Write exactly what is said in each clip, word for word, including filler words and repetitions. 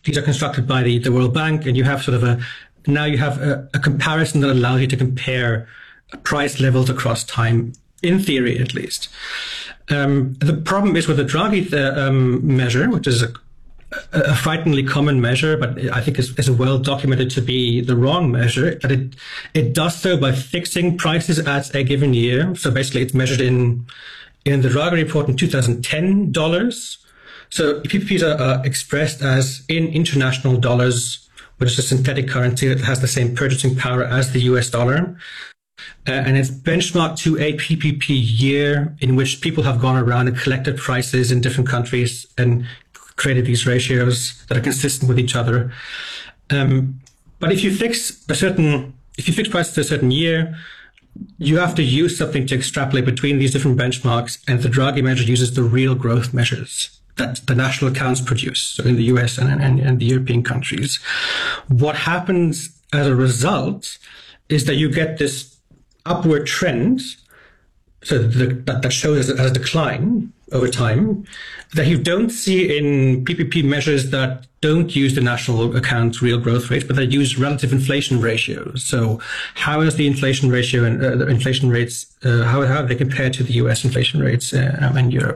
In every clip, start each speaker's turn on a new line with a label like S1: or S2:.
S1: these are constructed by the, the World Bank, and you have sort of a, now you have a, a comparison that allows you to compare price levels across time, in theory at least. Um, the problem is with the Draghi uh, um, measure, which is a, a frighteningly common measure, but I think is, is well documented to be the wrong measure, that it, it does so by fixing prices at a given year. So basically it's measured in, in the Draghi report in two thousand ten dollars. So P P Ps are uh, expressed as in international dollars, which is a synthetic currency that has the same purchasing power as the U S dollar. Uh, and it's benchmarked to a P P P year in which people have gone around and collected prices in different countries and created these ratios that are consistent with each other. Um, but if you fix a certain, if you fix prices to a certain year, you have to use something to extrapolate between these different benchmarks. And the Draghi measure uses the real growth measures that the national accounts produce, so in the U S and, and, and the European countries. What happens as a result is that you get this upward trend, so the, that, that shows as a decline over time, that you don't see in P P P measures that don't use the national account's real growth rate, but that use relative inflation ratios. So how is the inflation ratio and uh, the inflation rates, uh, how, how are they compared to the U S inflation rates uh, and Europe?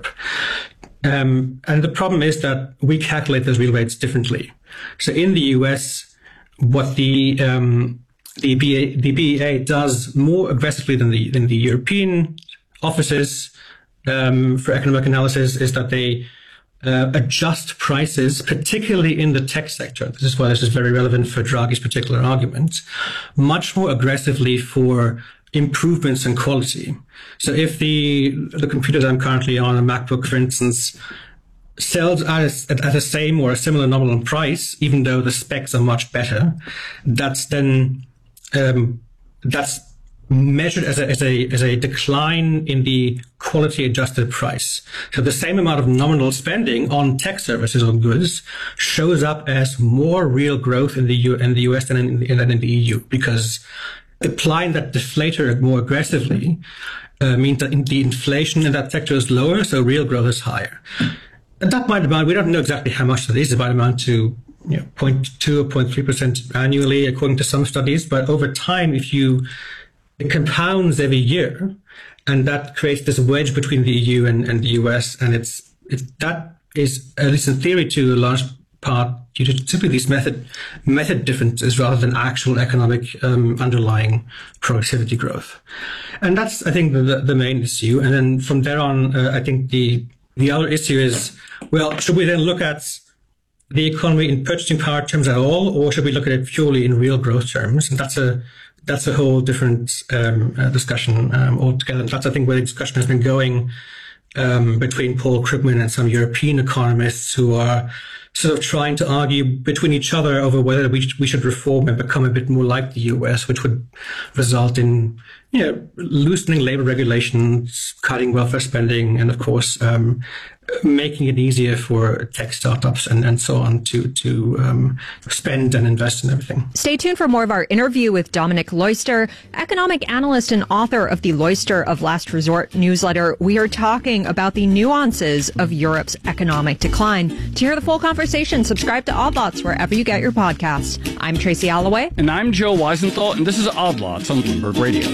S1: Um, and the problem is that we calculate those real rates differently. So in the U S, what the um, the, B A, the B E A does more aggressively than the than the European offices um, for economic analysis is that they uh, adjust prices, particularly in the tech sector. This is why this is very relevant for Draghi's particular argument, much more aggressively for improvements in quality. So if the the computer that I'm currently on, a MacBook, for instance, sells at a, at a same or a similar nominal price, even though the specs are much better, that's then um, that's measured as a, as a as a decline in the quality adjusted price. So the same amount of nominal spending on tech services or goods shows up as more real growth in the U in the U S than in, than in the E U, because applying that deflator more aggressively uh, means that the inflation in that sector is lower, so real growth is higher. And that might amount, we don't know exactly how much that is, it might amount to you know, zero point two or zero point three percent annually, according to some studies. But over time, if you, it compounds every year, and that creates this wedge between the E U and, and the U S. And it's, it's, that is, at least in theory, to a large part due to simply these method method differences rather than actual economic um, underlying productivity growth. And that's, I think, the, the main issue. And then from there on, uh, I think the the other issue is, well, should we then look at the economy in purchasing power terms at all, or should we look at it purely in real growth terms? And that's a that's a whole different um, uh, discussion um, altogether. And that's, I think, where the discussion has been going um, between Paul Krugman and some European economists who are sort of trying to argue between each other over whether we, we should reform and become a bit more like the U S, which would result in, you know, loosening labor regulations, cutting welfare spending, and of course, um, making it easier for tech startups and, and so on to, to um, spend and invest in everything.
S2: Stay tuned for more of our interview with Dominic Loyster, economic analyst and author of the Loyster of Last Resort newsletter. We are talking about the nuances of Europe's economic decline. To hear the full conversation, subscribe to Odd Lots wherever you get your podcasts. I'm Tracy Alloway.
S3: And I'm Joe Weisenthal, and this is Odd Lots on Bloomberg Radio.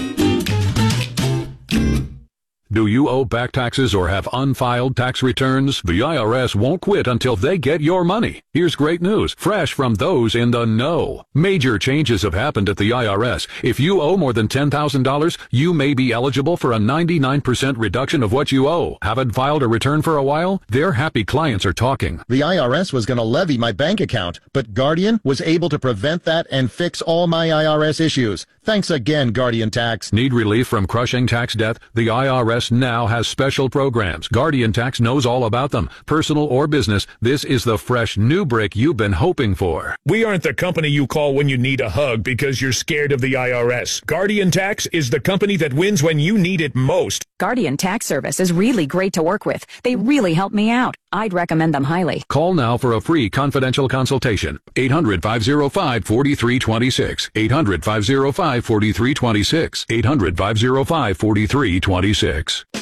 S4: Do you owe back taxes or have unfiled tax returns? The I R S won't quit until they get your money. Here's great news, fresh from those in the know. Major changes have happened at the I R S. If you owe more than ten thousand dollars, you may be eligible for a ninety-nine percent reduction of what you owe. Haven't filed a return for a while? Their happy clients are talking.
S5: The I R S was going to levy my bank account, but Guardian was able to prevent that and fix all my I R S issues. Thanks again, Guardian Tax.
S4: Need relief from crushing tax debt? The I R S now has special programs. Guardian Tax knows all about them. Personal or business, this is the fresh new break you've been hoping for.
S6: We aren't the company you call when you need a hug because you're scared of the I R S. Guardian Tax is the company that wins when you need it most.
S7: Guardian Tax Service is really great to work with. They really help me out. I'd recommend them highly.
S4: Call now for a free confidential consultation. eight hundred, five oh five, four three two six. eight hundred, five oh five, four three two six. eight hundred, five oh five, four three two six.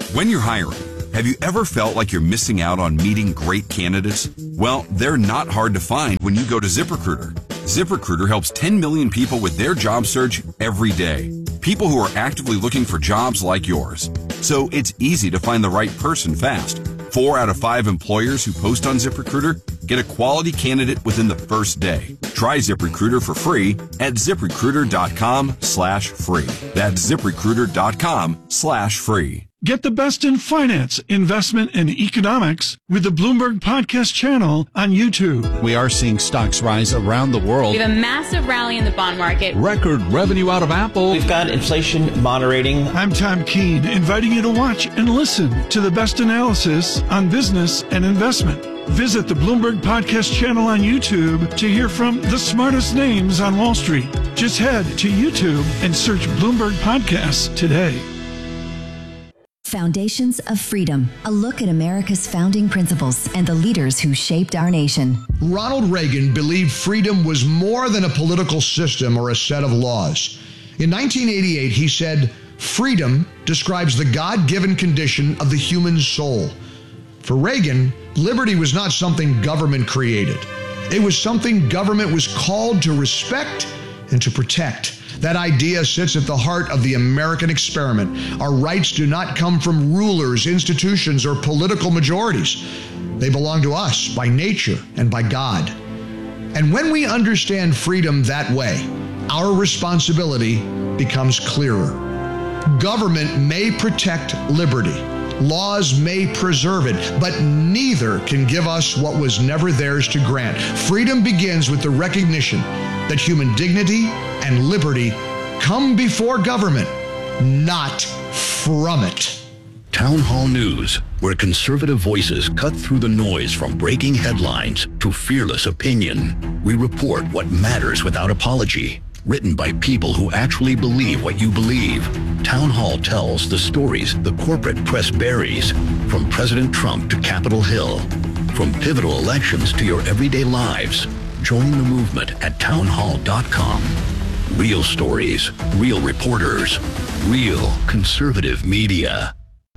S8: When you're hiring, have you ever felt like you're missing out on meeting great candidates? Well, they're not hard to find when you go to ZipRecruiter. ZipRecruiter helps ten million people with their job search every day. People who are actively looking for jobs like yours. So it's easy to find the right person fast. Four out of five employers who post on ZipRecruiter get a quality candidate within the first day. Try ZipRecruiter for free at ZipRecruiter.com slash free. That's ZipRecruiter.com slash free.
S9: Get the best in finance, investment, and economics with the Bloomberg Podcast channel on YouTube.
S10: We are seeing stocks rise around the world.
S11: We have a massive rally in the bond market.
S10: Record revenue out of Apple.
S12: We've got inflation moderating.
S9: I'm Tom Keene, inviting you to watch and listen to the best analysis on business and investment. Visit the Bloomberg Podcast channel on YouTube to hear from the smartest names on Wall Street. Just head to YouTube and search Bloomberg Podcasts today.
S13: Foundations of Freedom, a look at America's founding principles and the leaders who shaped our nation.
S14: Ronald Reagan believed freedom was more than a political system or a set of laws. In nineteen eighty-eight, he said, "Freedom describes the God-given condition of the human soul." For Reagan, liberty was not something government created. It was something government was called to respect and to protect. That idea sits at the heart of the American experiment. Our rights do not come from rulers, institutions, or political majorities. They belong to us by nature and by God. And when we understand freedom that way, our responsibility becomes clearer. Government may protect liberty. Laws may preserve it, but neither can give us what was never theirs to grant. Freedom begins with the recognition that human dignity and liberty come before government, not from it.
S15: Town Hall News, where conservative voices cut through the noise from breaking headlines to fearless opinion. We report what matters without apology. Written by people who actually believe what you believe. Town Hall tells the stories the corporate press buries, from President Trump to Capitol Hill, from pivotal elections to your everyday lives. Join the movement at town hall dot com. Real stories, real reporters, real conservative media.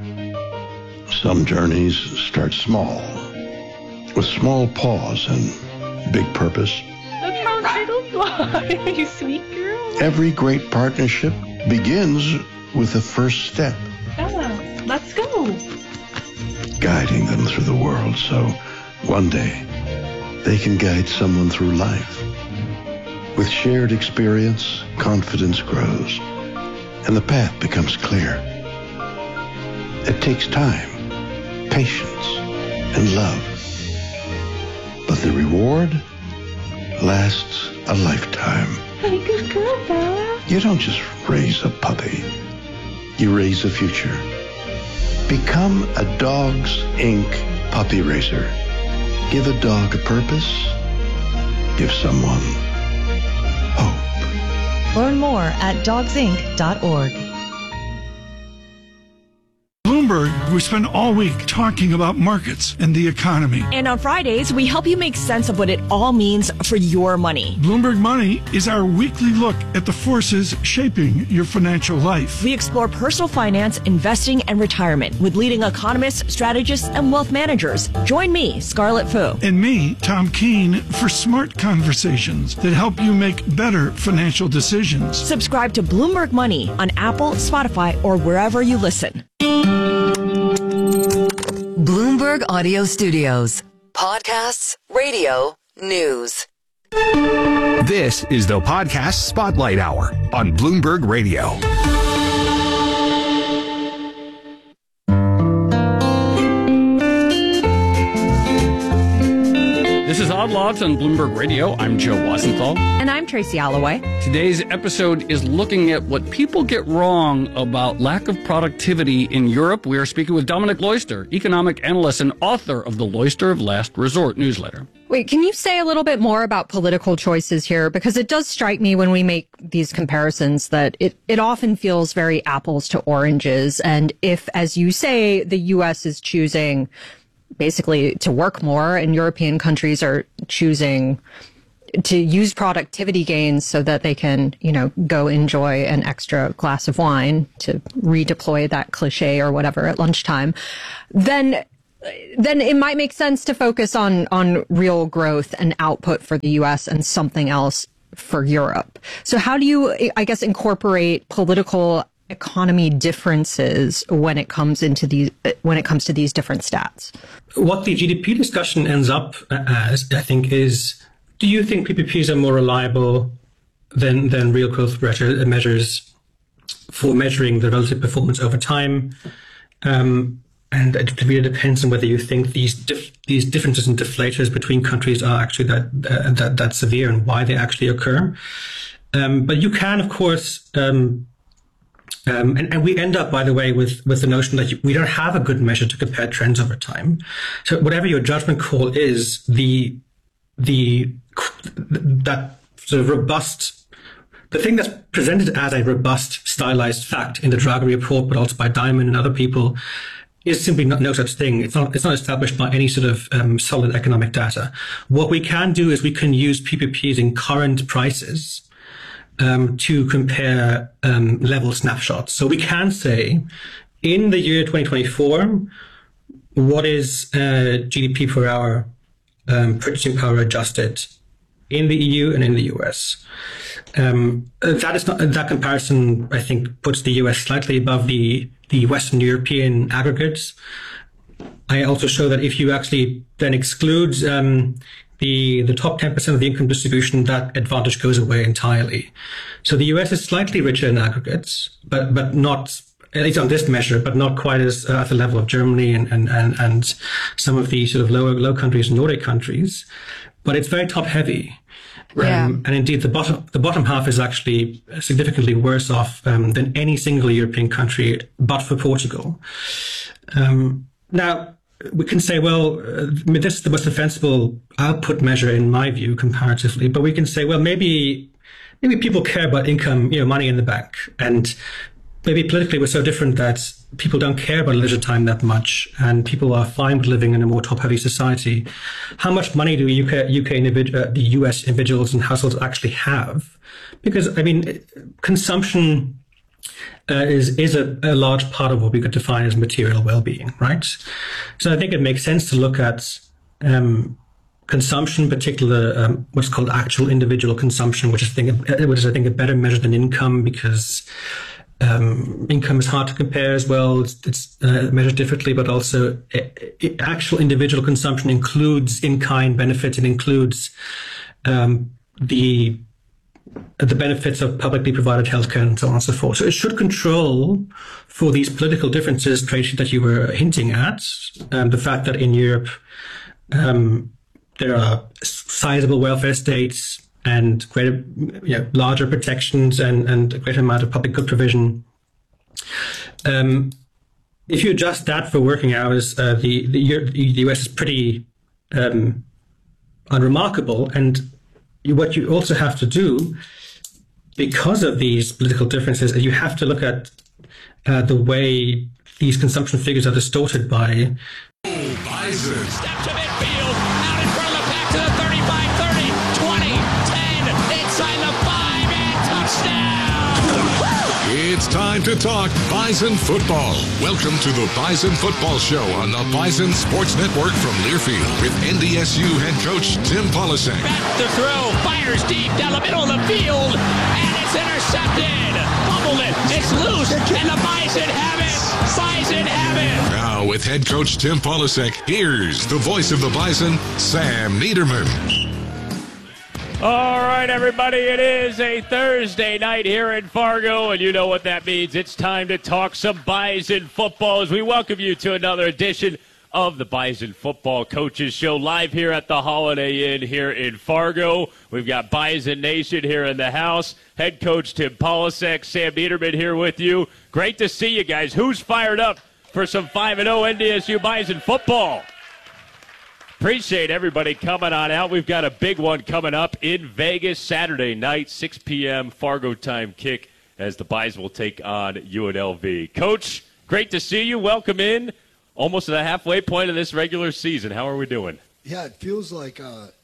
S16: Some journeys start small, with small pause and big purpose.
S17: Look how turtles fly, you sweet girl.
S16: Every great partnership begins with the first step.
S17: Oh, let's go.
S16: Guiding them through the world so one day they can guide someone through life. With shared experience, confidence grows, and the path becomes clear. It takes time, patience, and love. But the reward lasts a lifetime.
S17: Hey, good girl, Bella.
S16: You don't just raise a puppy. You raise a future. Become a Dogs Incorporated puppy raiser. Give a dog a purpose. Give someone hope.
S18: Learn more at dogs inc dot org.
S9: Bloomberg, we spend all week talking about markets and the economy.
S19: And on Fridays, we help you make sense of what it all means for your money.
S9: Bloomberg Money is our weekly look at the forces shaping your financial life.
S19: We explore personal finance, investing, and retirement with leading economists, strategists, and wealth managers. Join me, Scarlett Fu.
S9: And me, Tom Keene, for smart conversations that help you make better financial decisions.
S19: Subscribe to Bloomberg Money on Apple, Spotify, or wherever you listen.
S13: Bloomberg Audio Studios. Podcasts, radio, news.
S6: This is the Podcast Spotlight Hour on Bloomberg Radio.
S3: This is Odd Lots on Bloomberg Radio. I'm Joe Wasenthal.
S2: And I'm Tracy Alloway.
S3: Today's episode is looking at what people get wrong about lack of productivity in Europe. We are speaking with Dominic Loyster, economic analyst and author of the Loyster of Last Resort newsletter.
S2: Wait, can you say a little bit more about political choices here? Because it does strike me when we make these comparisons that it, it often feels very apples to oranges. And if, as you say, the U S is choosing basically to work more and European countries are choosing to use productivity gains so that they can, you know, go enjoy an extra glass of wine, to redeploy that cliche or whatever at lunchtime, then then it might make sense to focus on on real growth and output for the U S and something else for Europe. So how do you, I guess, incorporate political economy differences when it comes into these when it comes to these different stats?
S1: What the G D P discussion ends up as, I think, is, do you think P P Ps are more reliable than than real growth measures for measuring the relative performance over time? Um, and it really depends on whether you think these dif- these differences in deflators between countries are actually that uh, that that severe and why they actually occur. Um, but you can, of course. Um, Um, and, and we end up, by the way, with, with the notion that you, we don't have a good measure to compare trends over time. So whatever your judgment call is, the the that sort of robust, the thing that's presented as a robust, stylized fact in the Draghi report, but also by Diamond and other people, is simply not, no such thing. It's not, it's not established by any sort of um, solid economic data. What we can do is we can use P P Ps in current prices Um, to compare um, level snapshots. So we can say, in the year twenty twenty-four, what is uh, G D P per hour, um, purchasing power adjusted in the E U and in the U S? Um, that is not that comparison, I think, puts the U S slightly above the the Western European aggregates. I also show that if you actually then exclude um, the the top ten percent of the income distribution, that advantage goes away entirely. So the U S is slightly richer in aggregates, but but not, at least on this measure, but not quite as uh, at the level of Germany and, and, and, and some of the sort of lower low countries, Nordic countries. But it's very top heavy.
S2: Yeah.
S1: Um, and indeed, the bottom the bottom half is actually significantly worse off um, than any single European country, but for Portugal. Um, now, we can say, well, uh, I mean, this is the most defensible output measure in my view, comparatively. But we can say, well, maybe maybe people care about income, you know, money in the bank, and maybe politically we're so different that people don't care about leisure time that much, and people are fine with living in a more top-heavy society. How much money do U K, U K individ- uh, the U S individuals and households actually have? Because I mean, consumption Uh, is is a, a large part of what we could define as material well-being, right? So I think it makes sense to look at um, consumption, particular um, what's called actual individual consumption, which is, think, which is I think a better measure than income, because um, income is hard to compare as well. It's, it's uh, measured differently, but also it, it, actual individual consumption includes in-kind benefits. It includes um, the the benefits of publicly provided healthcare and so on and so forth. So it should control for these political differences, Tracy, that you were hinting at, um, the fact that in Europe um, there are sizable welfare states and greater, you know, larger protections and, and a greater amount of public good provision. Um, if you adjust that for working hours, uh, the, the, the U S is pretty um, unremarkable. And what you also have to do, because of these political differences, you have to look at uh, the way these consumption figures are distorted by.
S20: Bison. Step to midfield, out in front of the pack to the thirty-five, thirty, twenty, ten, inside the five, and touchdown!
S6: It's time to talk Bison football. Welcome to the Bison Football Show on the Bison Sports Network from Learfield with N D S U head coach Tim Polasek.
S20: Back to throw, fires deep down the middle of the field, and it's intercepted. Fumbled it, it's loose, and the Bison have it. Bison have it.
S6: Now with head coach Tim Polasek, here's the voice of the Bison, Sam Niederman.
S21: All right, everybody, it is a Thursday night here in Fargo, and you know what that means. It's time to talk some Bison football as we welcome you to another edition of the Bison Football Coaches Show, live here at the Holiday Inn here in Fargo. We've got Bison Nation here in the house. Head coach Tim Polasek, Sam Niederman here with you. Great to see you guys. Who's fired up for some five and oh N D S U Bison football? Appreciate everybody coming on out. We've got a big one coming up in Vegas Saturday night, six p.m. Fargo time kick as the Bison will take on U N L V. Coach, great to see you. Welcome in. Almost at the halfway point of this regular season. How are we doing?
S22: Yeah, it feels like uh,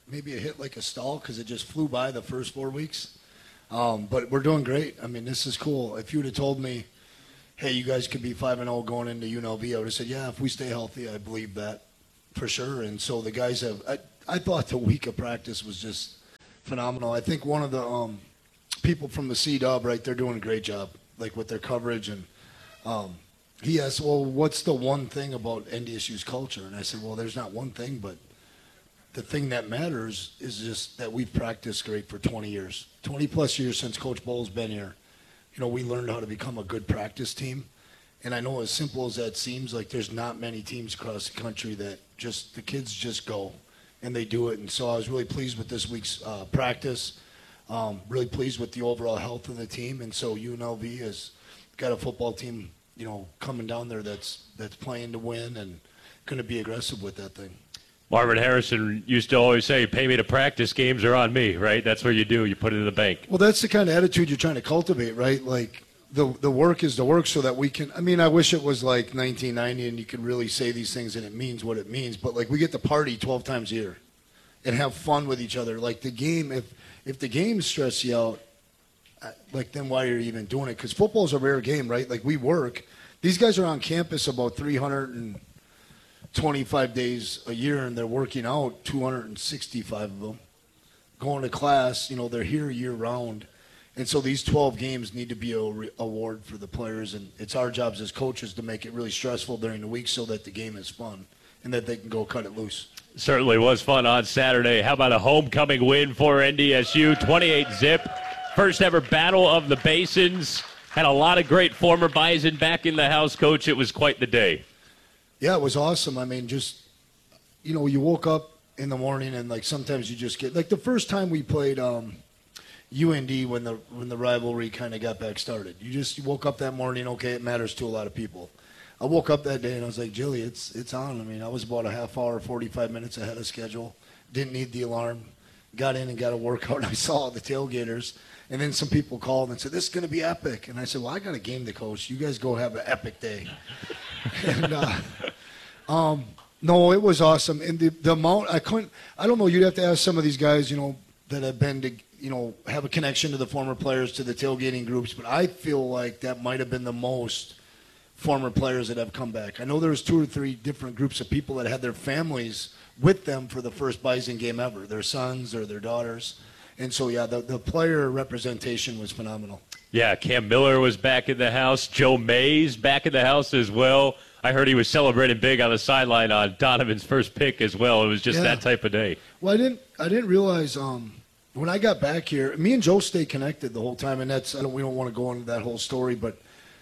S5: maybe it hit like a stall because it just flew by the first four weeks. Um, but we're doing great. I mean, this is cool. If you would have told me, hey, you guys could be five and oh going into U N L V, I would have said, yeah, if we stay healthy, I believe that for sure. And so the guys have I, I thought the week of practice was just phenomenal. I think one of the um, people from the C-Dub, right, they're doing a great job, like with their coverage. And um, he asked, well, what's the one thing about N D S U's culture? And I said, well, there's not one thing, but the thing that matters is just that we've practiced great for twenty years. twenty plus years since Coach Bowles been here. You know, we learned how to become a good practice team. And I know as simple as that seems, like there's not many teams across the country that just, the kids just go and they do it. And so I was really pleased with this week's uh, practice, um, really pleased with the overall health of the team. And so U N L V has got a football team, you know, coming down there that's that's playing to win and going to be aggressive with that thing.
S21: Marvin Harrison used to always say, pay me to practice, games are on me, right? That's what you do. You put it in the bank.
S5: Well, that's the kind of attitude you're trying to cultivate, right? Like, the the work is the work so that we can – I mean, I wish it was like nineteen ninety and you could really say these things and it means what it means. But, like, we get to party twelve times a year and have fun with each other. Like, the game – if if the game stress you out, like, then why are you even doing it? Because football's a rare game, right? Like, we work. These guys are on campus about three hundred twenty-five days a year, and they're working out two hundred sixty-five of them. Going to class, you know, they're here year-round. And so these twelve games need to be a re- award for the players, and it's our jobs as coaches to make it really stressful during the week so that the game is fun and that they can go cut it loose.
S21: Certainly was fun on Saturday. How about a homecoming win for N D S U, twenty-eight zip. First ever Battle of the Basins. Had a lot of great former Bison back in the house, Coach. It was quite the day.
S5: Yeah, it was awesome. I mean, just, you know, you woke up in the morning and, like, sometimes you just get – like, the first time we played um, U N D when the when the rivalry kind of got back started, you just you woke up that morning, okay, it matters to a lot of people. I woke up that day and I was like, Jilly, it's it's on. I mean, I was about a half hour, forty-five minutes ahead of schedule. Didn't need the alarm. Got in and got a workout. I saw the tailgaters. And then some people called and said, this is going to be epic. And I said, well, I got a game to coach. You guys go have an epic day. and, uh, um, no, it was awesome. And the, the amount, I couldn't, I don't know, you'd have to ask some of these guys, you know, that have been to, you know, have a connection to the former players, to the tailgating groups. But I feel like that might have been the most former players that have come back. I know there was two or three different groups of people that had their families with them for the first Bison game ever, their sons or their daughters. And so, yeah, the, the player representation was phenomenal.
S21: Yeah, Cam Miller was back in the house. Joe Mays back in the house as well. I heard he was celebrating big on the sideline on Donovan's first pick as well. It was just yeah. that type of day.
S5: Well, I didn't I didn't realize um, when I got back here, me and Joe stayed connected the whole time, and that's I don't, we don't want to go into that whole story, but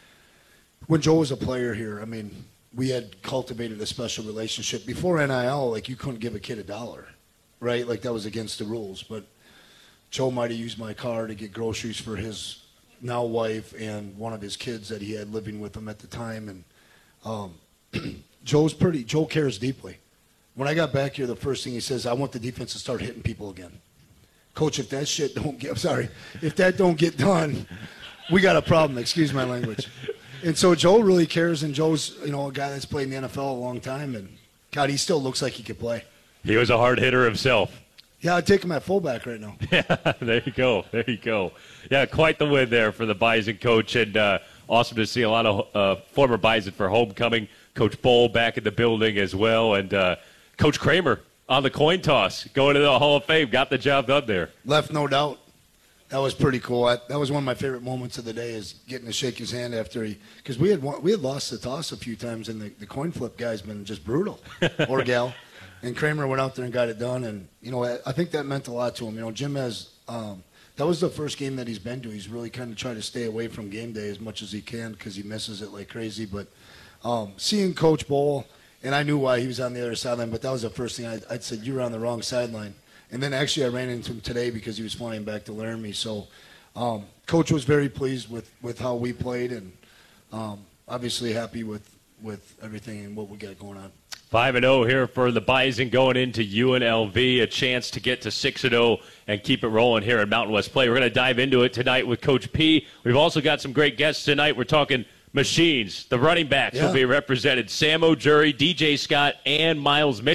S5: when Joe was a player here, I mean, we had cultivated a special relationship. Before N I L, like, you couldn't give a kid a dollar, right? Like, that was against the rules, but Joe might have used my car to get groceries for his now wife and one of his kids that he had living with him at the time. And um, Joe's pretty, Joe cares deeply. When I got back here, the first thing he says, I want the defense to start hitting people again. Coach, if that shit don't get, I'm sorry, if that don't get done, we got a problem. Excuse my language. And so Joe really cares, and Joe's, you know, a guy that's played in the N F L a long time, and God, he still looks like he could play.
S21: He was a hard hitter himself.
S5: Yeah, I'd take him at fullback right now.
S21: Yeah, there you go. There you go. Yeah, quite the win there for the Bison, Coach, and uh, awesome to see a lot of uh, former Bison for homecoming. Coach Bowl back in the building as well, and uh, Coach Kramer on the coin toss, going to the Hall of Fame, got the job done there.
S5: Left, no doubt. That was pretty cool. I, that was one of my favorite moments of the day, is getting to shake his hand after he – because we had won, we had lost the toss a few times, and the, the coin flip guy's been just brutal, or gal. And Kramer went out there and got it done. And, you know, I, I think that meant a lot to him. You know, Jim has um, – that was the first game that he's been to. He's really kind of tried to stay away from game day as much as he can because he misses it like crazy. But um, seeing Coach Bowl, and I knew why he was on the other sideline, but that was the first thing I, I'd said, you were on the wrong sideline. And then actually I ran into him today because he was flying back to Laramie. So um, Coach was very pleased with, with how we played, and um, obviously happy with, with everything and what we got going on.
S21: five and oh here for the Bison going into U N L V, a chance to get to six and oh and keep it rolling here in Mountain West Play. We're going to dive into it tonight with Coach P. We've also got some great guests tonight. We're talking machines. The running backs yeah. will be represented. Sam O'Jury, D J Scott, and Miles Mitchell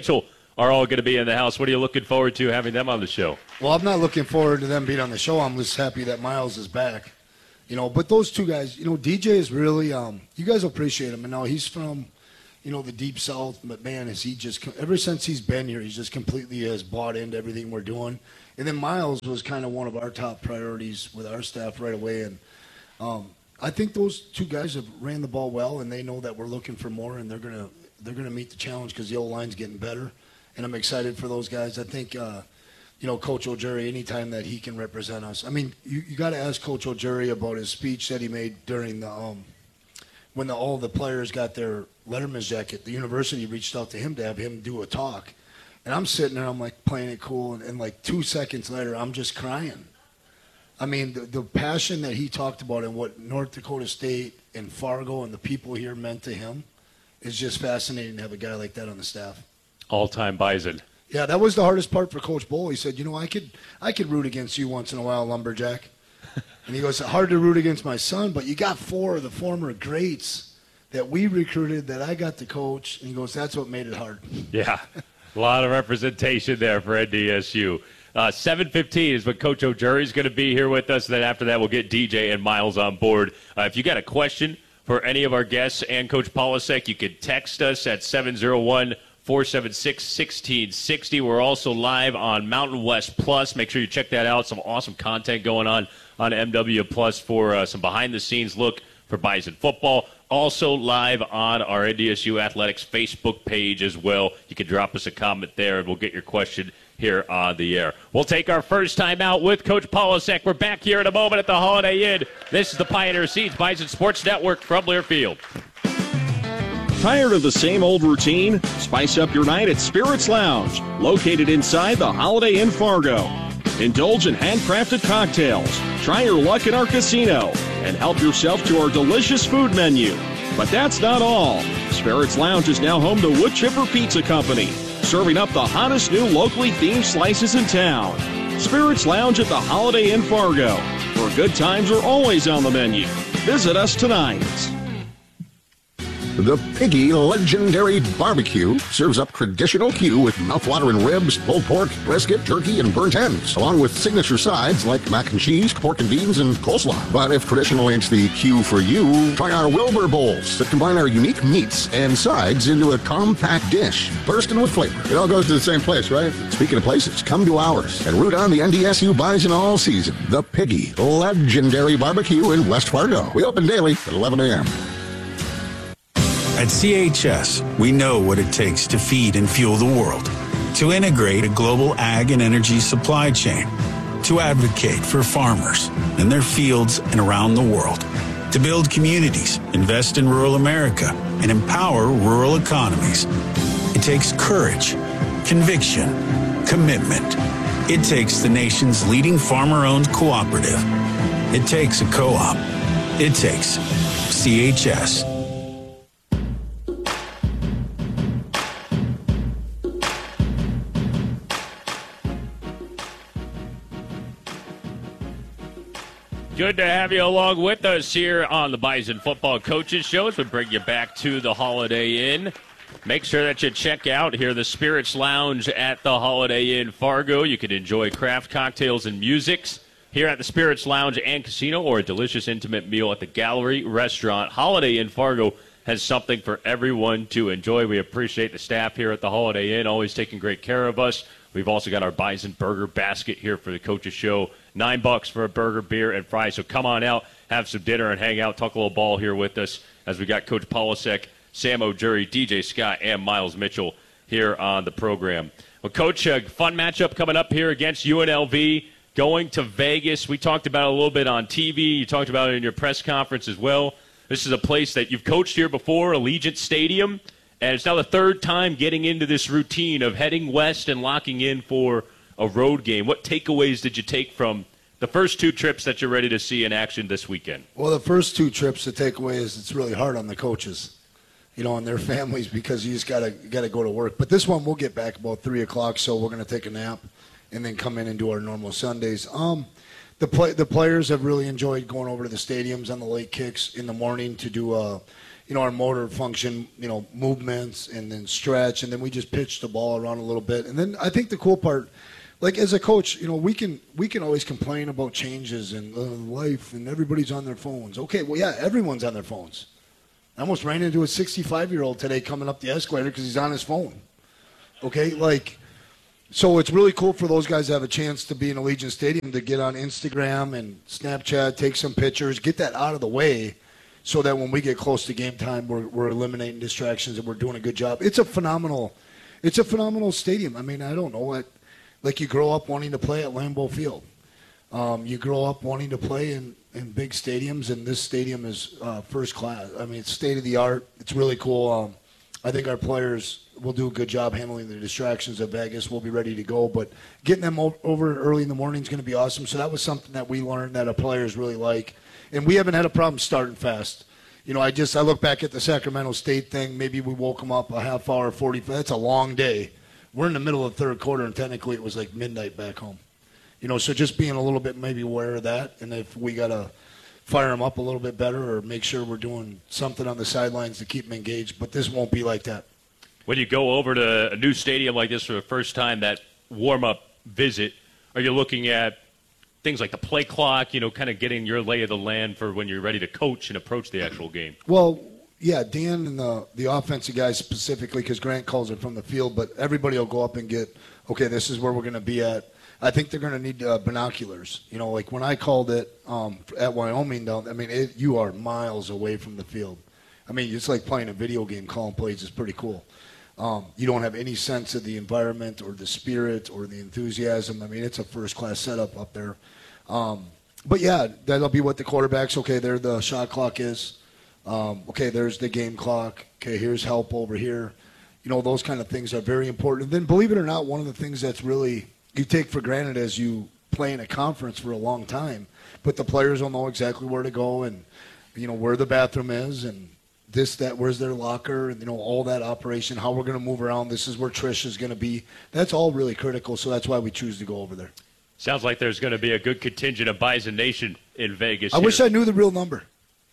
S21: are all going to be in the house. What are you looking forward to having them on the show?
S5: Well, I'm not looking forward to them being on the show. I'm just happy that Miles is back. You know, but those two guys, you know, D J is really, um, you guys will appreciate him. And now he's from, you know, the deep south, but man, is he just, ever since he's been here, he's just completely has bought into everything we're doing. And then Miles was kind of one of our top priorities with our staff right away. And um, I think those two guys have ran the ball well, and they know that we're looking for more, and they're going to they're gonna meet the challenge because the O-line's getting better. And I'm excited for those guys. I think, uh, you know, Coach O'Jury, anytime that he can represent us. I mean, you, you got to ask Coach O'Jury about his speech that he made during the um, when the, all the players got their Letterman's jacket. The university reached out to him to have him do a talk. And I'm sitting there, I'm like playing it cool, and, and like two seconds later, I'm just crying. I mean, the, the passion that he talked about and what North Dakota State and Fargo and the people here meant to him is just fascinating to have a guy like that on the staff.
S21: All-time Bison.
S5: Yeah, that was the hardest part for Coach Bohl. He said, you know, I could I could root against you once in a while, Lumberjack. And he goes, hard to root against my son, but you got four of the former greats that we recruited that I got to coach. And he goes, that's what made it hard.
S21: Yeah, a lot of representation there for N D S U. Uh, seven fifteen is when Coach O'Jury is going to be here with us. Then after that, we'll get D J and Miles on board. Uh, if you got a question for any of our guests and Coach Polasek, you could text us at seven oh one, four seven six, one six six zero. We're also live on Mountain West Plus. Make sure you check that out. Some awesome content going on on M W Plus for uh, some behind-the-scenes look for Bison football. Also live on our N D S U Athletics Facebook page as well. You can drop us a comment there, and we'll get your question here on the air. We'll take our first time out with Coach Polasek. We're back here in a moment at the Holiday Inn. This is the Pioneer Seeds Bison Sports Network from Learfield.
S7: Tired of the same old routine? Spice up your night at Spirits Lounge, located inside the Holiday Inn Fargo. Indulge in handcrafted cocktails, try your luck in our casino, and help yourself to our delicious food menu. But that's not all. Spirits Lounge is now home to Wood Chipper Pizza Company, serving up the hottest new locally themed slices in town. Spirits Lounge at the Holiday Inn Fargo, where good times are always on the menu. Visit us tonight.
S22: The Piggy Legendary Barbecue serves up traditional Q with mouthwatering ribs, pulled pork, brisket, turkey, and burnt ends, along with signature sides like mac and cheese, pork and beans, and coleslaw. But if traditional ain't the Q for you, try our Wilbur Bowls that combine our unique meats and sides into a compact dish, bursting with flavor. It all goes to the same place, right? Speaking of places, come to ours and root on the N D S U Bison all season. The Piggy Legendary Barbecue in West Fargo. We open daily at eleven a.m.
S23: At C H S, we know what it takes to feed and fuel the world, to integrate a global ag and energy supply chain, to advocate for farmers in their fields and around the world, to build communities, invest in rural America, and empower rural economies. It takes courage, conviction, commitment. It takes the nation's leading farmer-owned cooperative. It takes a co-op. It takes C H S.
S21: Good to have you along with us here on the Bison Football Coaches Show as we bring you back to the Holiday Inn. Make sure that you check out here the Spirits Lounge at the Holiday Inn Fargo. You can enjoy craft cocktails and musics here at the Spirits Lounge and Casino, or a delicious intimate meal at the Gallery Restaurant. Holiday Inn Fargo has something for everyone to enjoy. We appreciate the staff here at the Holiday Inn, always taking great care of us. We've also got our Bison Burger Basket here for the Coaches Show. Nine bucks for a burger, beer, and fries. So come on out, have some dinner, and hang out, talk a little ball here with us as we got Coach Polasek, Sam O'Jury, D J Scott, and Miles Mitchell here on the program. Well, Coach, a fun matchup coming up here against U N L V, going to Vegas. We talked about it a little bit on T V. You talked about it in your press conference as well. This is a place that you've coached here before, Allegiant Stadium, and it's now the third time getting into this routine of heading west and locking in for a road game. What takeaways did you take from the first two trips that you're ready to see in action this weekend?
S5: Well, the first two trips, the takeaway is it's really hard on the coaches, you know, and their families, because you just gotta gotta go to work. But this one, we'll get back about three o'clock, so we're gonna take a nap and then come in and do our normal Sundays. Um, the play, the players have really enjoyed going over to the stadiums on the late kicks in the morning to do a, you know, our motor function, you know, movements and then stretch, and then we just pitch the ball around a little bit. And then I think the cool part, like as a coach, you know, we can we can always complain about changes in uh, life and everybody's on their phones. Okay, well, yeah, everyone's on their phones. I almost ran into a sixty-five-year-old today coming up the escalator because he's on his phone. Okay, like, so it's really cool for those guys to have a chance to be in Allegiant Stadium, to get on Instagram and Snapchat, take some pictures, get that out of the way so that when we get close to game time, we're, we're eliminating distractions and we're doing a good job. It's a phenomenal, it's a phenomenal stadium. I mean, I don't know what, like you grow up wanting to play at Lambeau Field. Um, you grow up wanting to play in, in big stadiums, and this stadium is uh, first class. I mean, it's state-of-the-art. It's really cool. Um, I think our players will do a good job handling the distractions of Vegas. We'll be ready to go. But getting them o- over early in the morning is going to be awesome. So that was something that we learned that our players really like. And we haven't had a problem starting fast. You know, I just I look back at the Sacramento State thing. Maybe we woke them up a half hour, forty. That's a long day. We're in the middle of the third quarter, and technically it was like midnight back home. You know, so just being a little bit maybe aware of that, and if we got to fire them up a little bit better or make sure we're doing something on the sidelines to keep them engaged. But this won't be like that.
S21: When you go over to a new stadium like this for the first time, that warm-up visit, are you looking at things like the play clock, you know, kind of getting your lay of the land for when you're ready to coach and approach the actual game?
S5: Well, yeah, Dan and the, the offensive guys specifically, because Grant calls it from the field, but everybody will go up and get, okay, this is where we're going to be at. I think they're going to need uh, binoculars. You know, like when I called it um, at Wyoming, down, I mean, it, you are miles away from the field. I mean, it's like playing a video game. Calling plays is pretty cool. Um, you don't have any sense of the environment or the spirit or the enthusiasm. I mean, it's a first-class setup up there. Um, but, yeah, that'll be what the quarterbacks, okay, there the shot clock is. Um, okay, there's the game clock. Okay, here's help over here. You know, those kind of things are very important. And then, believe it or not, one of the things that's really you take for granted as you play in a conference for a long time, but the players will know exactly where to go and, you know, where the bathroom is and this, that, where's their locker, and, you know, all that operation, how we're going to move around. This is where Trish is going to be. That's all really critical, so that's why we choose to go over there.
S21: Sounds like there's going to be a good contingent of Bison Nation in Vegas.
S5: I
S21: here.
S5: wish I knew the real number.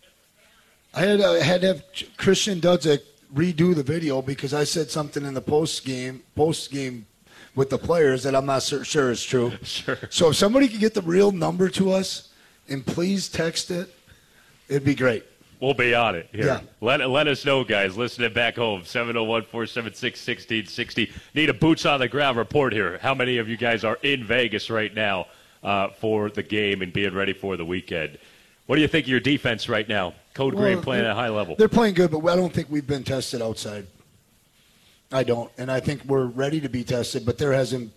S5: I had, uh, had to have Christian Dudzik redo the video because I said something in the post game, post game with the players that I'm not sure is true.
S21: Sure.
S5: So if somebody could get the real number to us and please text it, it'd be great.
S21: We'll be on it here.
S5: Yeah.
S21: Let, let us know, guys, listening back home, seven oh one, four seven six, one six six oh. Need a boots-on-the-ground report here. How many of you guys are in Vegas right now uh, for the game and being ready for the weekend? What do you think of your defense right now? Code
S5: well,
S21: Green playing at a high level.
S5: They're playing good, but I don't think we've been tested outside. I don't, and I think we're ready to be tested, but there hasn't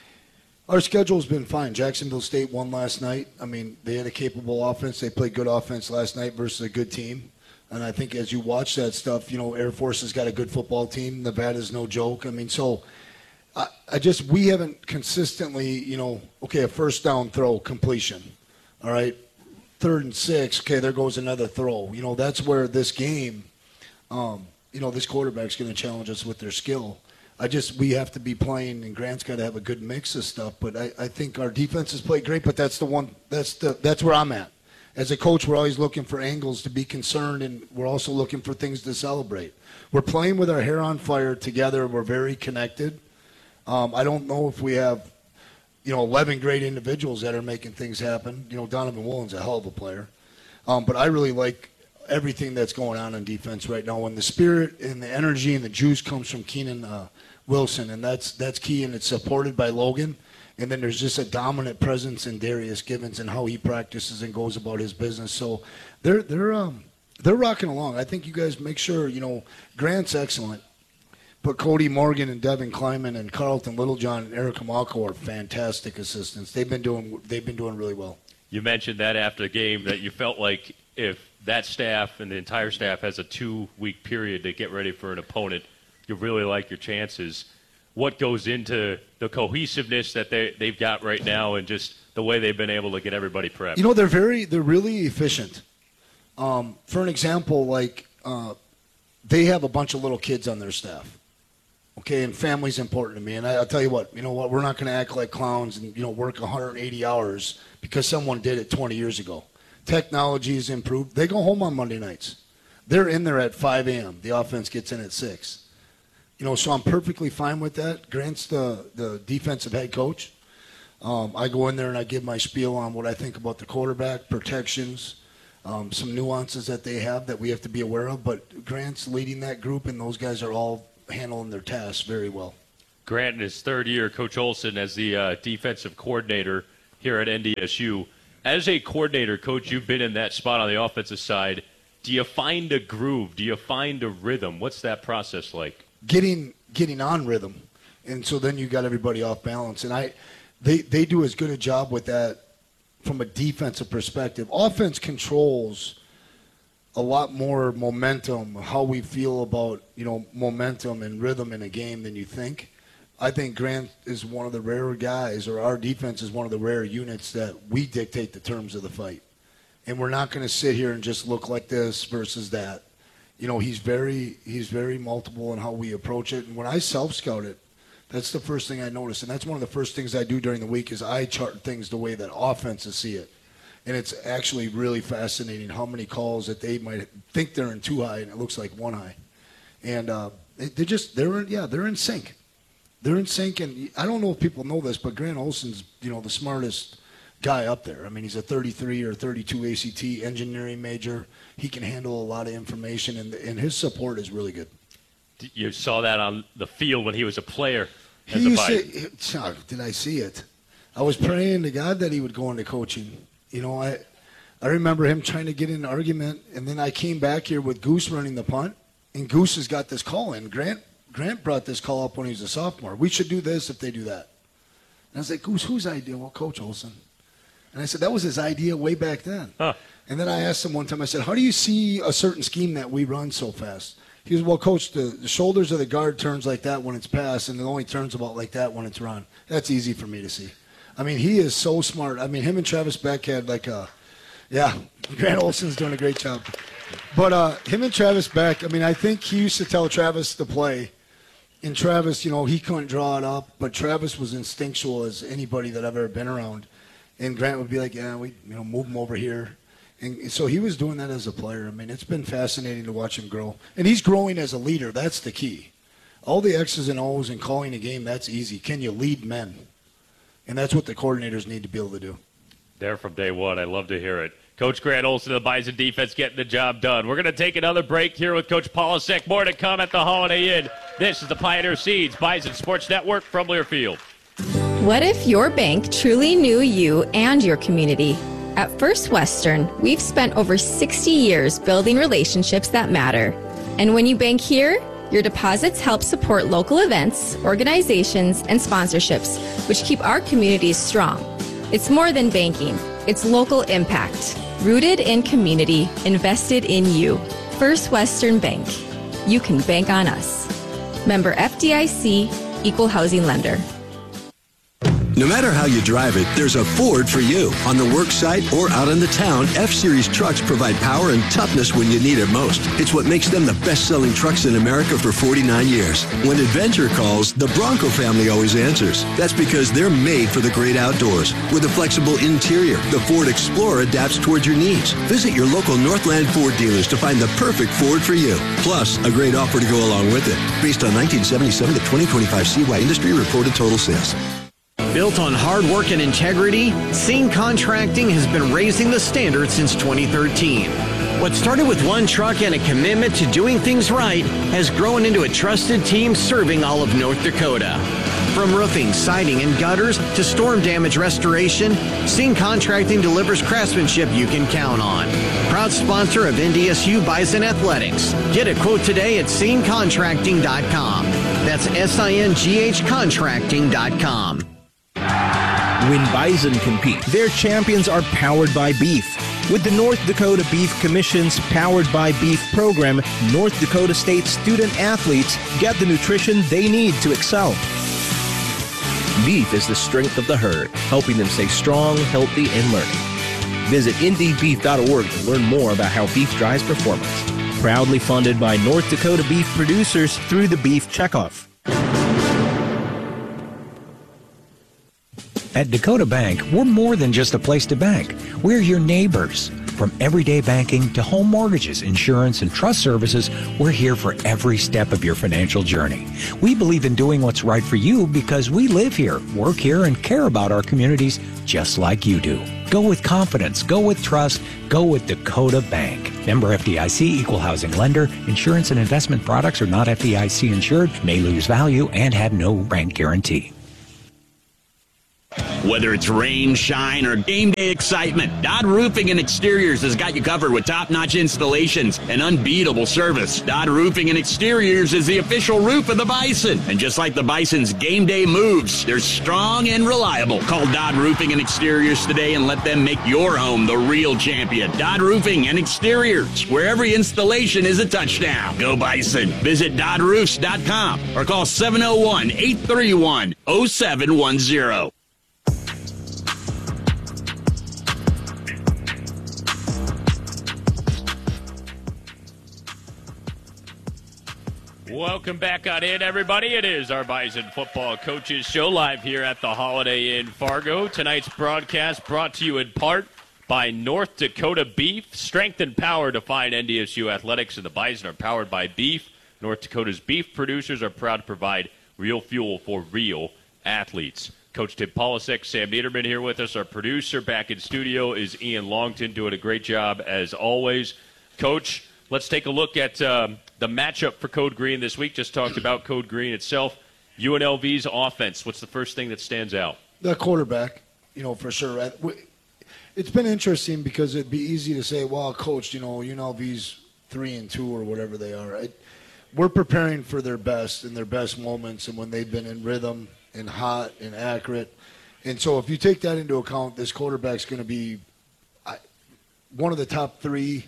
S5: – our schedule's been fine. Jacksonville State won last night. I mean, they had a capable offense. They played good offense last night versus a good team. And I think as you watch that stuff, you know, Air Force has got a good football team. Nevada's no joke. I mean, so I, I just – we haven't consistently, you know, okay, a first down throw completion, all right? Third and six, okay, there goes another throw. You know, that's where this game um, – you know, this quarterback's going to challenge us with their skill. I just, we have to be playing, and Grant's got to have a good mix of stuff. But I, I think our defense has played great, but that's the one, that's the, that's where I'm at. As a coach, we're always looking for angles to be concerned, and we're also looking for things to celebrate. We're playing with our hair on fire together. We're very connected. Um, I don't know if we have, you know, eleven great individuals that are making things happen. You know, Donovan Woolen's a hell of a player. Um, but I really like everything that's going on in defense right now, and the spirit and the energy and the juice comes from Keenan uh, Wilson, and that's that's key, and it's supported by Logan. And then there's just a dominant presence in Darius Gibbons and how he practices and goes about his business. So they're they're um they're rocking along. I think you guys make sure, you know, Grant's excellent, but Cody Morgan and Devin Kleiman and Carlton Littlejohn and Eric Amalko are fantastic assistants. They've been doing they've been doing really well.
S21: You mentioned that after the game that you felt like if that staff and the entire staff has a two-week period to get ready for an opponent, you really like your chances. What goes into the cohesiveness that they, they've got right now and just the way they've been able to get everybody prepped?
S5: You know, they're very, they're really efficient. Um, for an example, like uh, they have a bunch of little kids on their staff. Okay, and family's important to me. And I, I'll tell you what, you know what, we're not going to act like clowns and, you know, work one hundred eighty hours because someone did it twenty years ago. Technology has improved. They go home on Monday nights. They're in there at five a.m. The offense gets in at six. You know, so I'm perfectly fine with that. Grant's the, the defensive head coach. Um, I go in there and I give my spiel on what I think about the quarterback, protections, um, some nuances that they have that we have to be aware of. But Grant's leading that group, and those guys are all handling their tasks very well.
S21: Grant in his third year, Coach Olson as the uh, defensive coordinator here at N D S U. As a coordinator, Coach, you've been in that spot on the offensive side. Do you find a groove? Do you find a rhythm? What's that process like?
S5: Getting getting on rhythm, and so then you got everybody off balance. And I, they they do as good a job with that from a defensive perspective. Offense controls a lot more momentum, how we feel about, you know, momentum and rhythm in a game than you think. I think Grant is one of the rare guys, or our defense is one of the rare units that we dictate the terms of the fight. And we're not going to sit here and just look like this versus that. You know, he's very he's very multiple in how we approach it. And when I self-scout it, that's the first thing I notice. And that's one of the first things I do during the week is I chart things the way that offenses see it. And it's actually really fascinating how many calls that they might think they're in two high and it looks like one high. And uh, they're just, they're in, yeah, they're in sync. They're in sync, and I don't know if people know this, but Grant Olson's, you know, the smartest guy up there. I mean, he's a thirty-three or thirty-two A C T engineering major. He can handle a lot of information, and and his support is really good.
S21: You saw that on the field when he was a player. As
S5: He
S21: a
S5: used
S21: Biden.
S5: to, Chuck, did I see it? I was praying to God that he would go into coaching. You know, I I remember him trying to get in an argument, and then I came back here with Goose running the punt, and Goose has got this call in. Grant Grant brought this call up when he was a sophomore. We should do this if they do that. And I was like, Goose, whose idea? Well, Coach Olson. And I said, that was his idea way back then.
S21: Huh.
S5: And then I asked him one time, I said, how do you see a certain scheme that we run so fast? He goes, well, Coach, the, the shoulders of the guard turns like that when it's passed, and it only turns about like that when it's run. That's easy for me to see. I mean, he is so smart. I mean, him and Travis Beck had like a, yeah, Grant Olson's doing a great job. But uh, him and Travis Beck, I mean, I think he used to tell Travis to play. And Travis, you know, he couldn't draw it up, but Travis was instinctual as anybody that I've ever been around. And Grant would be like, yeah, we, you know, move him over here. And so he was doing that as a player. I mean, it's been fascinating to watch him grow. And he's growing as a leader. That's the key. All the X's and O's and calling a game, that's easy. Can you lead men? And that's what the coordinators need to be able to do.
S21: There from day one. I love to hear it. Coach Grant Olson of the Bison defense getting the job done. We're going to take another break here with Coach Polasek. More to come at the Holiday Inn. This is the Pioneer Seeds Bison Sports Network from Learfield.
S4: What if your bank truly knew you and your community? At First Western, we've spent over sixty years building relationships that matter. And when you bank here, your deposits help support local events, organizations, and sponsorships, which keep our communities strong. It's more than banking. It's local impact. Rooted in community, invested in you. First Western Bank. You can bank on us. Member F D I C, Equal Housing Lender.
S8: No matter how you drive it, there's a Ford for you. On the work site or out in the town, F-Series trucks provide power and toughness when you need it most. It's what makes them the best-selling trucks in America for forty-nine years. When adventure calls, the Bronco family always answers. That's because they're made for the great outdoors. With a flexible interior, the Ford Explorer adapts toward your needs. Visit your local Northland Ford dealers to find the perfect Ford for you. Plus, a great offer to go along with it. Based on nineteen seventy-seven to twenty twenty-five C Y industry reported total sales.
S11: Built on hard work and integrity, Scene Contracting has been raising the standard since twenty thirteen. What started with one truck and a commitment to doing things right has grown into a trusted team serving all of North Dakota. From roofing, siding, and gutters to storm damage restoration, Scene Contracting delivers craftsmanship you can count on. Proud sponsor of N D S U Bison Athletics. Get a quote today at scene contracting dot com. That's S I N G H contracting dot com.
S24: When Bison compete, their champions are powered by beef. With the North Dakota Beef Commission's Powered by Beef program, North Dakota State student athletes get the nutrition they need to excel. Beef is the strength of the herd, helping them stay strong, healthy, and learning. Visit indeed beef dot org to learn more about how beef drives performance. Proudly funded by North Dakota beef producers through the Beef Checkoff.
S25: At Dakota Bank, we're more than just a place to bank. We're your neighbors.
S10: From everyday banking to home mortgages, insurance, and trust services, we're here for every step of your financial journey. We believe in doing what's right for you because we live here, work here, and care about our communities just like you do. Go with confidence. Go with trust. Go with Dakota Bank. Member F D I C, equal housing lender. Insurance and investment products are not F D I C insured, may lose value, and have no bank guarantee.
S12: Whether it's rain, shine, or game day excitement, Dodd Roofing and Exteriors has got you covered with top-notch installations and unbeatable service. Dodd Roofing and Exteriors is the official roof of the Bison. And just like the Bison's game day moves, they're strong and reliable. Call Dodd Roofing and Exteriors today and let them make your home the real champion. Dodd Roofing and Exteriors, where every installation is a touchdown. Go Bison. Visit dodd roofs dot com or call seven oh one, eight three one, oh seven one oh.
S21: Welcome back on in, everybody. It is our Bison Football Coaches Show live here at the Holiday Inn Fargo. Tonight's broadcast brought to you in part by North Dakota Beef. Strength and power to find N D S U athletics, and the Bison are powered by beef. North Dakota's beef producers are proud to provide real fuel for real athletes. Coach Tim Polasek, Sam Niederman here with us. Our producer back in studio is Ian Longton, doing a great job as always. Coach, let's take a look at um, the matchup for Code Green this week. Just talked about Code Green itself. U N L V's offense, what's the first thing that stands out?
S5: The quarterback, you know, for sure. It's been interesting because it'd be easy to say, well, Coach, you know, U N L V's three and two or whatever they are. It, we're preparing for their best and their best moments and when they've been in rhythm and hot and accurate. And so if you take that into account, this quarterback's going to be I, one of the top three,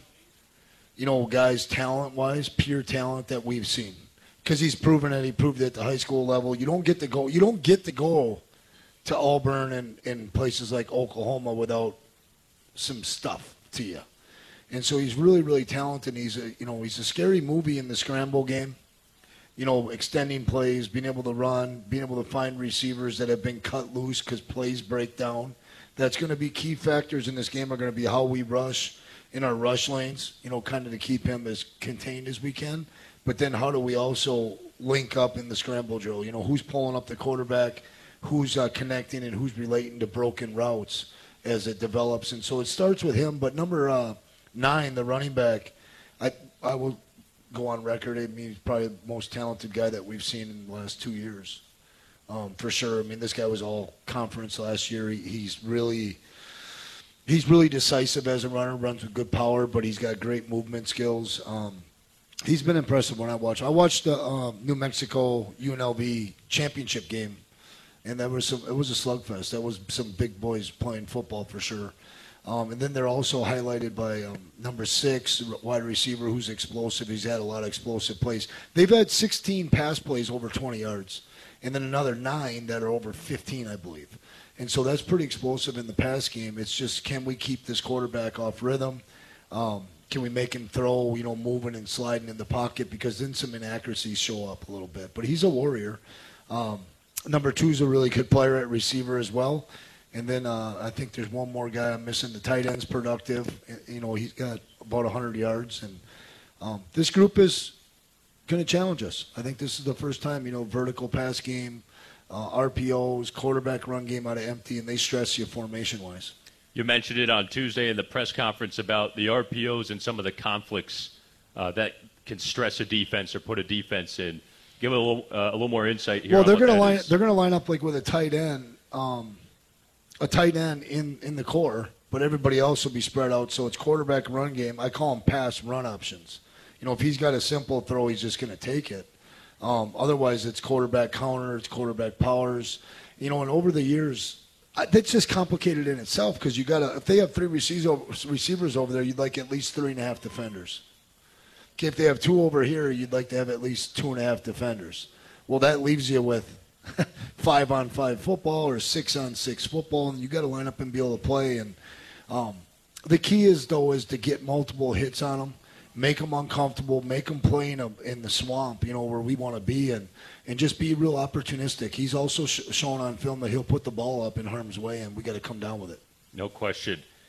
S5: you know, guys talent-wise, pure talent that we've seen. Because he's proven it. He proved it at the high school level. You don't get to go. You don't get to go to Auburn and, and places like Oklahoma without some stuff to you. And so he's really, really talented. He's a, you know, he's a scary movie in the scramble game. You know, extending plays, being able to run, being able to find receivers that have been cut loose because plays break down. That's going to be key factors in this game are going to be how we rush in our rush lanes, you know, kind of to keep him as contained as we can. But then how do we also link up in the scramble drill? You know, who's pulling up the quarterback, who's uh, connecting, and who's relating to broken routes as it develops. And so it starts with him. But number uh, nine, the running back, I I will go on record. I mean, he's probably the most talented guy that we've seen in the last two years, um, for sure. I mean, this guy was all conference last year. He, he's really he's really decisive as a runner, runs with good power, but he's got great movement skills. Um, he's been impressive when I watch. I watched the um, New Mexico U N L V championship game, and that was some, it was a slugfest. That was some big boys playing football for sure. Um, and then they're also highlighted by um, number six, wide receiver, who's explosive. He's had a lot of explosive plays. They've had sixteen pass plays over twenty yards, and then another nine that are over fifteen, I believe. And so that's pretty explosive in the pass game. It's just, can we keep this quarterback off rhythm? Um, can we make him throw, you know, moving and sliding in the pocket? Because then some inaccuracies show up a little bit. But he's a warrior. Um, number two is a really good player at receiver as well. And then uh, I think there's one more guy I'm missing. The tight end's productive. You know, he's got about one hundred yards. And um, this group is going to challenge us. I think this is the first time, you know, vertical pass game, uh, R P Os, quarterback run game out of empty, and they stress you formation-wise.
S21: You mentioned it on Tuesday in the press conference about the R P Os and some of the conflicts uh, that can stress a defense or put a defense in. Give it a little, uh, a little more insight here.
S5: Well, they're going to line.
S21: Is.
S5: They're going to line up like with a tight end. Um, a tight end in, in the core, but everybody else will be spread out. So it's quarterback run game. I call them pass run options. You know, if he's got a simple throw, he's just going to take it. Um, otherwise, it's quarterback counter, it's quarterback powers. You know, and over the years, I, that's just complicated in itself because you got to, if they have three receivers over there, you'd like at least three and a half defenders. Okay, if they have two over here, you'd like to have at least two and a half defenders. Well, that leaves you with five on five football or six on six football, and you got to line up and be able to play. And um, the key is though is to get multiple hits on them, make them uncomfortable, make them play in, a, in the swamp, you know, where we want to be, and and just be real opportunistic. He's also sh- shown on film that he'll put the ball up in harm's way, and we got to come down with it.
S21: No question.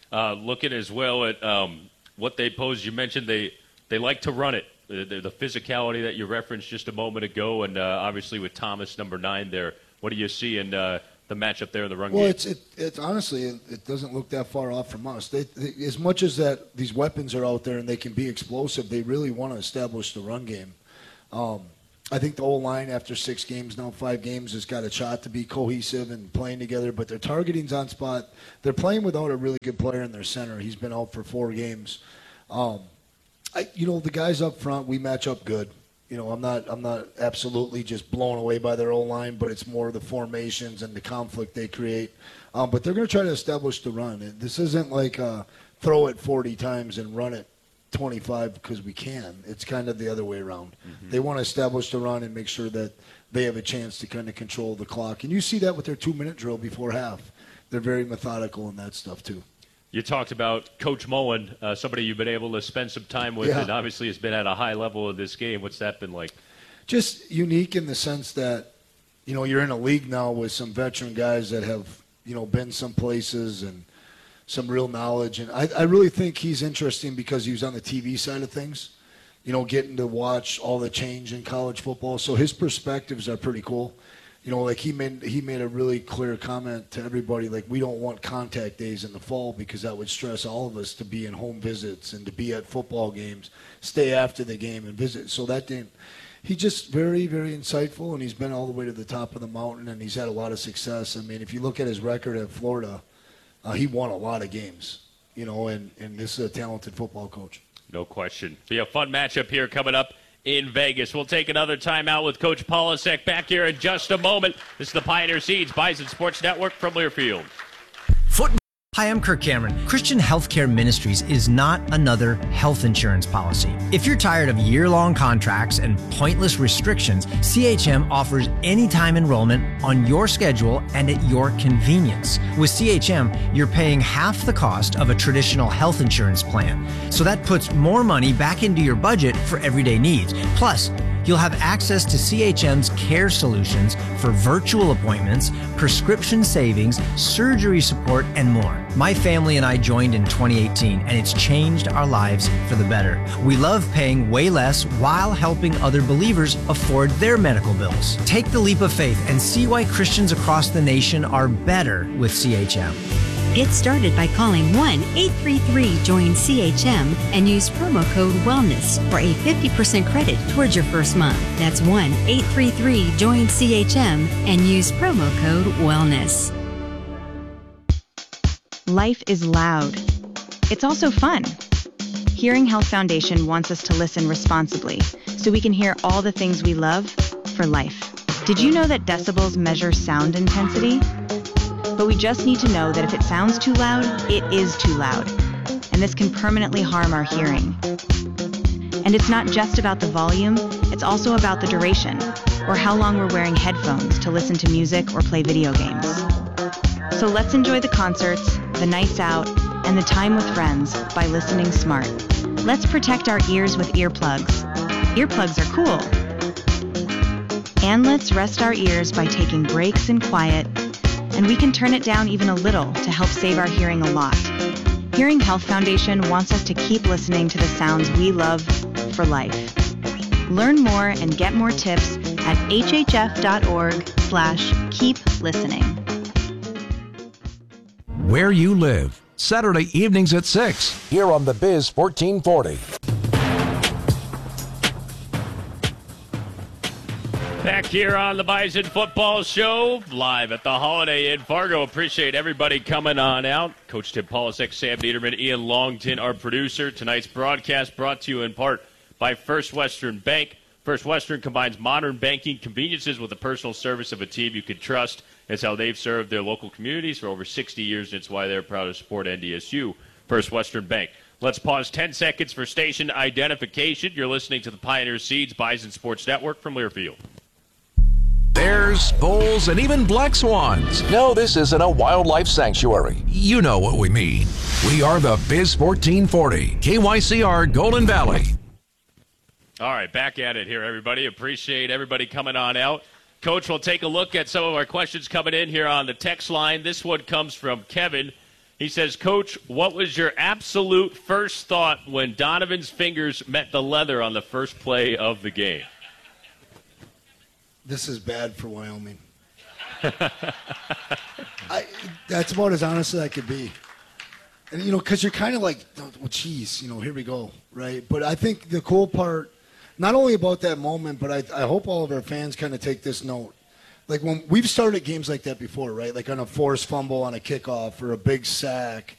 S21: Uh, looking as well at um, what they pose, you mentioned they, they like to run it. The, the, the physicality that you referenced just a moment ago, and uh, obviously with Thomas, number nine there, what do you see in uh, the matchup there in the run
S5: well,
S21: game?
S5: Well, it's it, it's honestly, it, it doesn't look that far off from us. They, they, as much as that these weapons are out there and they can be explosive, they really want to establish the run game. Um, I think the whole line after six games, now five games, has got a shot to be cohesive and playing together, but their targeting's on spot. They're playing without a really good player in their center. He's been out for four games. Um, I, you know, the guys up front, we match up good. You know, I'm not I'm not absolutely just blown away by their O-line, but it's more the formations and the conflict they create. Um, but they're going to try to establish the run. This isn't like uh, throw it forty times and run it twenty-five because we can. It's kind of the other way around. Mm-hmm. They want to establish the run and make sure that they have a chance to kind of control the clock. And you see that with their two-minute drill before half. They're very methodical in that stuff too.
S21: You talked about Coach Mullen, uh, somebody you've been able to spend some time with,
S5: yeah.
S21: and obviously has been at a high level in this game. What's that been like?
S5: Just unique in the sense that, you know, you're in a league now with some veteran guys that have, you know, been some places and some real knowledge. And I, I really think he's interesting because he was on the T V side of things, you know, getting to watch all the change in college football. So his perspectives are pretty cool. You know, like he made he made a really clear comment to everybody, like we don't want contact days in the fall because that would stress all of us to be in home visits and to be at football games, stay after the game and visit. So that didn't. He's just very, very insightful, and he's been all the way to the top of the mountain, and he's had a lot of success. I mean, if you look at his record at Florida, uh, he won a lot of games, you know, and, and this is a talented football coach.
S21: No question. Be a fun matchup here coming up in Vegas. We'll take another timeout with Coach Polasek back here in just a moment. This is the Pioneer Seeds, Bison Sports Network from Learfield.
S14: Football. Hi, I'm Kirk Cameron. Christian Healthcare Ministries is not another health insurance policy. If you're tired of year-long contracts and pointless restrictions, C H M offers anytime enrollment on your schedule and at your convenience. With C H M, you're paying half the cost of a traditional health insurance plan. So that puts more money back into your budget for everyday needs. Plus, you'll have access to C H M's care solutions for virtual appointments, prescription savings, surgery support, and more. My family and I joined in twenty eighteen, and it's changed our lives for the better. We love paying way less while helping other believers afford their medical bills. Take the leap of faith and see why Christians across the nation are better with C H M.
S15: Get started by calling one eight three three join C H M and use promo code WELLNESS for a fifty percent credit towards your first month. That's one eight three three join C H M and use promo code WELLNESS.
S16: Life is loud. It's also fun. Hearing Health Foundation wants us to listen responsibly so we can hear all the things we love for life. Did you know that decibels measure sound intensity? But we just need to know that if it sounds too loud, it is too loud. And this can permanently harm our hearing. And it's not just about the volume, it's also about the duration, or how long we're wearing headphones to listen to music or play video games. So let's enjoy the concerts, the nights out, and the time with friends by listening smart. Let's protect our ears with earplugs. Earplugs are cool. And let's rest our ears by taking breaks in quiet, and we can turn it down even a little to help save our hearing a lot. Hearing Health Foundation wants us to keep listening to the sounds we love for life. Learn more and get more tips at hhf.org slash keep listening.
S17: Where you live, Saturday evenings at six, here on the Biz fourteen forty.
S21: Back here on the Bison Football Show, live at the Holiday Inn Fargo. Appreciate everybody coming on out. Coach Tim Polasek, Sam Niederman, Ian Longton, our producer. Tonight's broadcast brought to you in part by First Western Bank. First Western combines modern banking conveniences with the personal service of a team you can trust. It's how they've served their local communities for over sixty years, and it's why they're proud to support N D S U. First Western Bank. Let's pause ten seconds for station identification. You're listening to the Pioneer Seeds Bison Sports Network from Learfield.
S17: Bears, bulls, and even black swans. No, this isn't a wildlife sanctuary. You know what we mean. We are the Biz fourteen forty, K Y C R Golden Valley.
S21: All right, back at it here, everybody. Appreciate everybody coming on out. Coach, we'll take a look at some of our questions coming in here on the text line. This one comes from Kevin. He says, Coach, what was your absolute first thought when Donovan's fingers met the leather on the first play of the game?
S5: This is bad for Wyoming. I, that's about as honest as I could be. And, you know, because you're kind of like, well, geez, you know, here we go, right? But I think the cool part, not only about that moment, but I, I hope all of our fans kind of take this note. Like when we've started games like that before, right? Like on a forced fumble on a kickoff or a big sack,